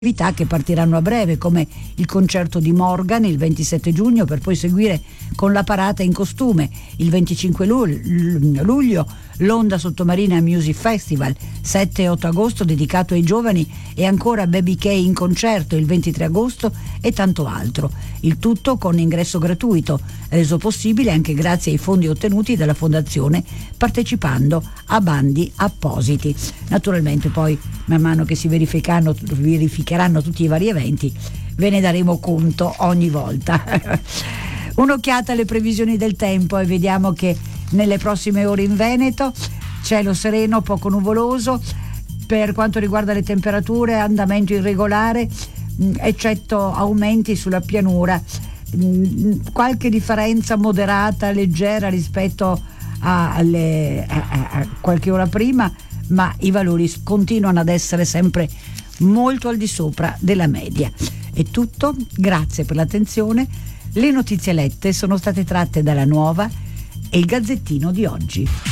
che partiranno a breve, come il concerto di Morgan il 27 giugno, per poi seguire con la parata in costume il 25 luglio, l'Onda Sottomarina Music Festival 7 e 8 agosto dedicato ai giovani, e ancora Baby K in concerto il 23 agosto e tanto altro. Il tutto con ingresso gratuito, reso possibile anche grazie ai fondi ottenuti dalla Fondazione partecipando a bandi appositi. Naturalmente poi, man mano che si verificheranno tutti i vari eventi, ve ne daremo conto ogni volta. Un'occhiata alle previsioni del tempo e vediamo che nelle prossime ore in Veneto cielo sereno, poco nuvoloso. Per quanto riguarda le temperature, andamento irregolare, eccetto aumenti sulla pianura, qualche differenza moderata, leggera rispetto a qualche ora prima, ma i valori continuano ad essere sempre molto al di sopra della media. È tutto, grazie per l'attenzione. Le notizie lette sono state tratte dalla Nuova e il Gazzettino di oggi.